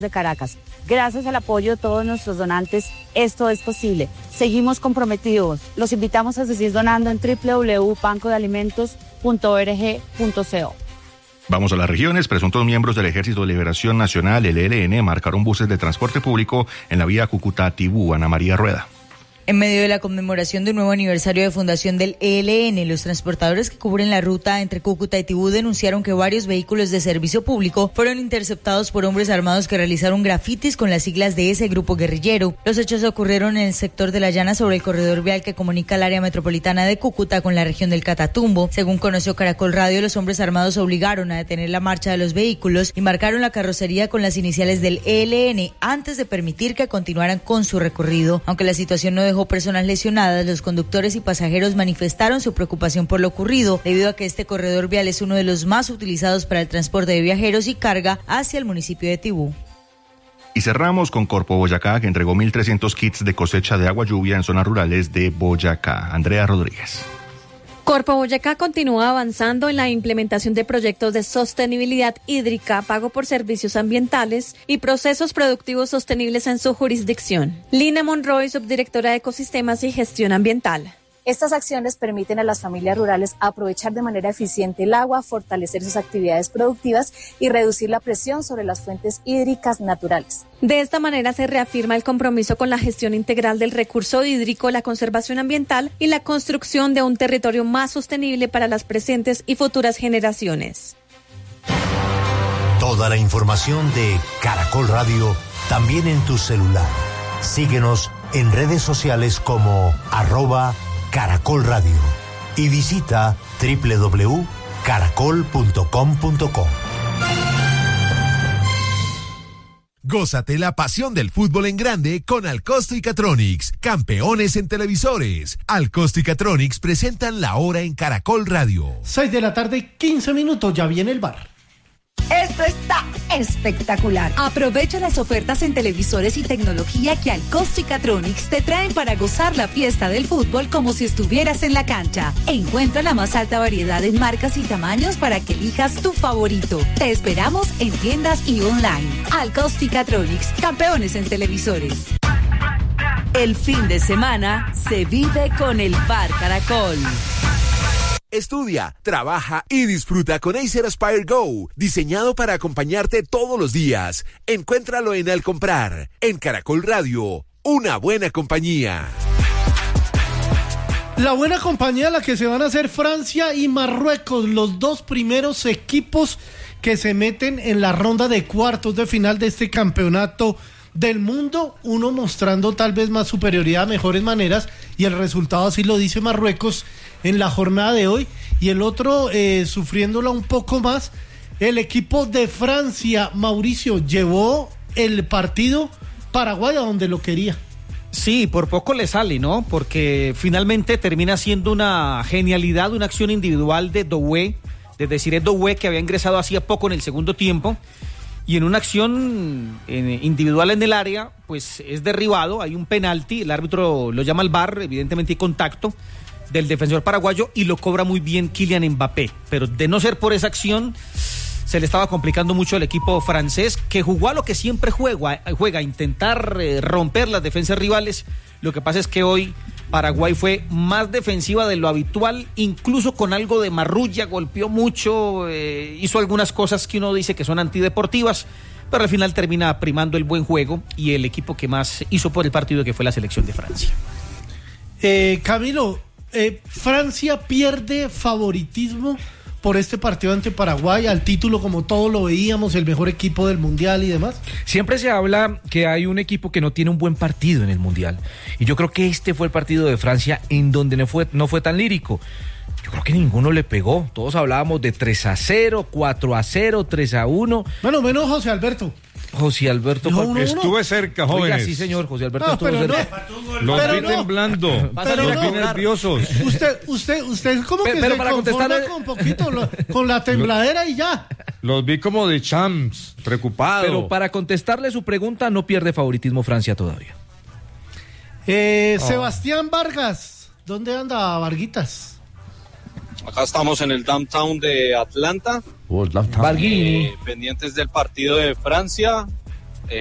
de Caracas. Gracias al apoyo de todos nuestros donantes, esto es posible. Seguimos comprometidos. Los invitamos a seguir donando en www.bancodealimentos.org.co. Vamos a las regiones. Presuntos miembros del Ejército de Liberación Nacional, el ELN, marcaron buses de transporte público en la vía Cúcuta-Tibú. Ana María Rueda. En medio de la conmemoración de un nuevo aniversario de fundación del ELN, los transportadores que cubren la ruta entre Cúcuta y Tibú denunciaron que varios vehículos de servicio público fueron interceptados por hombres armados que realizaron grafitis con las siglas de ese grupo guerrillero. Los hechos ocurrieron en el sector de La Llana, sobre el corredor vial que comunica el área metropolitana de Cúcuta con la región del Catatumbo. Según conoció Caracol Radio, los hombres armados obligaron a detener la marcha de los vehículos y marcaron la carrocería con las iniciales del ELN antes de permitir que continuaran con su recorrido. Aunque la situación no dejó personas lesionadas, los conductores y pasajeros manifestaron su preocupación por lo ocurrido, debido a que este corredor vial es uno de los más utilizados para el transporte de viajeros y carga hacia el municipio de Tibú. Y cerramos con Corpo Boyacá, que entregó 1.300 kits de cosecha de agua lluvia en zonas rurales de Boyacá. Andrea Rodríguez. Corpo Boyacá continúa avanzando en la implementación de proyectos de sostenibilidad hídrica, pago por servicios ambientales y procesos productivos sostenibles en su jurisdicción. Lina Monroy, subdirectora de Ecosistemas y Gestión Ambiental. Estas acciones permiten a las familias rurales aprovechar de manera eficiente el agua, fortalecer sus actividades productivas y reducir la presión sobre las fuentes hídricas naturales. De esta manera se reafirma el compromiso con la gestión integral del recurso hídrico, la conservación ambiental y la construcción de un territorio más sostenible para las presentes y futuras generaciones. Toda la información de Caracol Radio también en tu celular. Síguenos en redes sociales como @Caracol Radio y visita www.caracol.com.co. Gózate la pasión del fútbol en grande con Alcosto y Catronics, campeones en televisores. Alcosto y Catronics presentan La Hora en Caracol Radio. 6 de la tarde, 15 minutos, ya viene el bar. Esto está espectacular. Aprovecha las ofertas en televisores y tecnología que Alcosto y Catronics te traen para gozar la fiesta del fútbol como si estuvieras en la cancha. Encuentra la más alta variedad en marcas y tamaños para que elijas tu favorito. Te esperamos en tiendas y online. Alcosto y Catronics, campeones en televisores. El fin de semana se vive con el Bar Caracol. Estudia, trabaja y disfruta con Acer Aspire Go, diseñado para acompañarte todos los días. Encuéntralo en Al Comprar, en Caracol Radio, una buena compañía. La buena compañía a la que se van a hacer Francia y Marruecos, los dos primeros equipos que se meten en la ronda de cuartos de final de este campeonato del mundo, uno mostrando tal vez más superioridad, mejores maneras, y el resultado así lo dice Marruecos en la jornada de hoy, y el otro sufriéndola un poco más, el equipo de Francia. Mauricio, llevó el partido Paraguay a donde lo quería. Sí, por poco le sale, ¿no? Porque finalmente termina siendo una genialidad, una acción individual de Doué, de Desiré Doué, que había ingresado hacía poco en el segundo tiempo, y en una acción individual en el área, pues es derribado, hay un penalti, el árbitro lo llama al VAR, evidentemente hay contacto del defensor paraguayo y lo cobra muy bien Kylian Mbappé, pero de no ser por esa acción se le estaba complicando mucho al equipo francés, que jugó a lo que siempre juega, intentar romper las defensas rivales. Lo que pasa es que hoy Paraguay fue más defensiva de lo habitual, incluso con algo de marrulla, golpeó mucho, hizo algunas cosas que uno dice que son antideportivas, pero al final termina primando el buen juego y el equipo que más hizo por el partido, que fue la selección de Francia. Camilo, Francia pierde favoritismo por este partido ante Paraguay, al título como todos lo veíamos, el mejor equipo del Mundial y demás. Siempre se habla que hay un equipo que no tiene un buen partido en el Mundial, y yo creo que este fue el partido de Francia en donde no fue tan lírico. Yo creo que ninguno le pegó, todos hablábamos de 3-0, 4-0, 3-1. Bueno, menos José Alberto. José Alberto, estuve cerca, jóvenes. Oiga, sí, señor, José Alberto estuvo cerca. No. Los vi temblando, los vi nerviosos. Usted como que se conforma con poquito, con la tembladera y ya. Los vi como de champs, preocupados. Pero para contestarle su pregunta, no pierde favoritismo Francia todavía. Sebastián Vargas, ¿dónde anda Varguitas? Acá estamos en el downtown de Atlanta, Varguini. pendientes del partido de Francia,